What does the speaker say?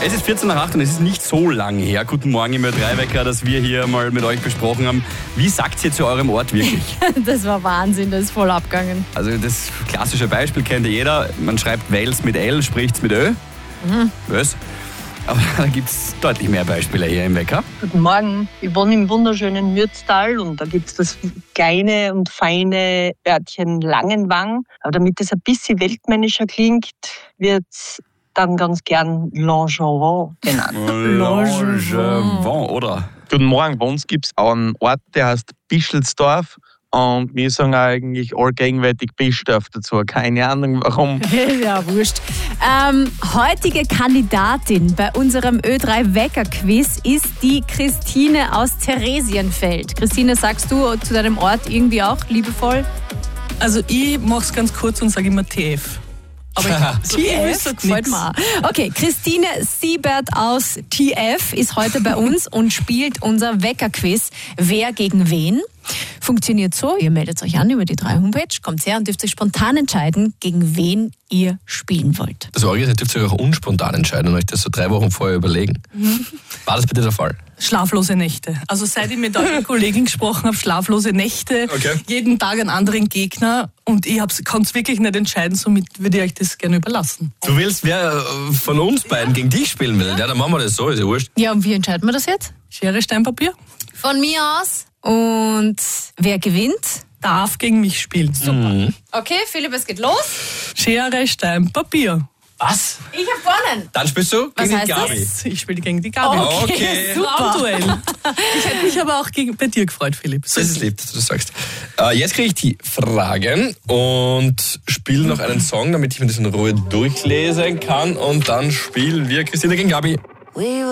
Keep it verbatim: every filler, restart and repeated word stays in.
Es ist vierzehn nach acht und es ist nicht so lange her. Guten Morgen im Ö drei Wecker, dass wir hier mal mit euch besprochen haben. Wie sagt ihr zu eurem Ort wirklich? Das war Wahnsinn, das ist voll abgegangen. Also das klassische Beispiel kennt ja jeder. Man schreibt Wels mit L, spricht's mit Ö. Mhm. Was? Aber da gibt es deutlich mehr Beispiele hier im Wecker. Guten Morgen. Ich wohne im wunderschönen Mürztal und da gibt es das kleine und feine Örtchen Langenwang. Aber damit es ein bisschen weltmännischer klingt, wird es dann ganz gern Langevin genannt. Langevin, oder? Guten Morgen. Bei uns gibt es einen Ort, der heißt Bischelsdorf. Und wir sagen eigentlich allgegenwärtig Bischdorf dazu. Keine Ahnung warum. Ja, wurscht. Ähm, heutige Kandidatin bei unserem Ö drei Wecker-Quiz ist die Christine aus Theresienfeld. Christine, sagst du zu deinem Ort irgendwie auch liebevoll? Also ich mach's ganz kurz und sage immer T F. Aber T F gefällt mir. Okay, Christine Siebert aus T F ist heute bei uns und spielt unser Wecker-Quiz. Wer gegen wen? Funktioniert so, ihr meldet euch an über die drei Homepage, kommt her und dürft euch spontan entscheiden, gegen wen ihr spielen wollt. Das Orgel, ihr dürft euch auch unspontan entscheiden und euch das so drei Wochen vorher überlegen. Mhm. War das bei dir der Fall? Schlaflose Nächte. Also seit ich mit eurer Kollegin gesprochen habe, schlaflose Nächte, okay. Jeden Tag einen anderen Gegner und ich kann es wirklich nicht entscheiden, somit würde ich euch das gerne überlassen. Du willst, wer von uns beiden gegen dich spielen will? Ja, dann machen wir das so, ist ja wurscht. Ja, und wie entscheiden wir das jetzt? Schere, Stein, Papier. Von mir aus. Und wer gewinnt? Darf gegen mich spielen. Super. Mhm. Okay, Philipp, es geht los. Schere, Stein, Papier. Was? Ich hab gewonnen. Dann spielst du Was gegen heißt die Gabi. Das? Ich spiele gegen die Gabi. Okay, okay. super. Duell. Ich hätte mich aber auch gegen, bei dir gefreut, Philipp. So das ist lieb, dass du das sagst. Äh, jetzt kriege ich die Fragen und spiele noch einen Song, damit ich mir das in Ruhe durchlesen kann. Und dann spielen wir Christine gegen Gabi.